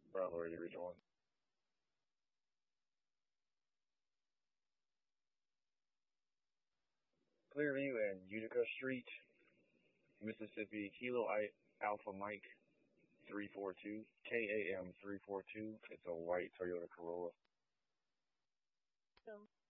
Bravo, ready to rejoin. Clearview and Utica Street, Mississippi, Alpha Mike 342, KAM 342. It's a white Toyota Corolla.